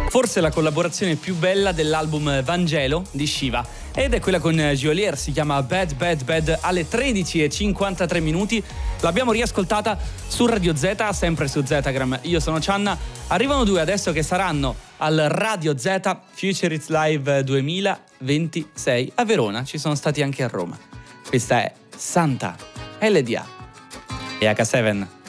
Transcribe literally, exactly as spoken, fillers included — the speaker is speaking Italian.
forse la collaborazione più bella dell'album Vangelo di Shiva, ed è quella con Geolier, si chiama Bad Bad Bad. Alle tredici e cinquantatré minuti l'abbiamo riascoltata su Radio Z, sempre su Zetagram. Io sono Cianna, arrivano due adesso che saranno al Radio Z Future It's Live duemilaventisei a Verona, ci sono stati anche a Roma. Questa è Santa L D A e H sette.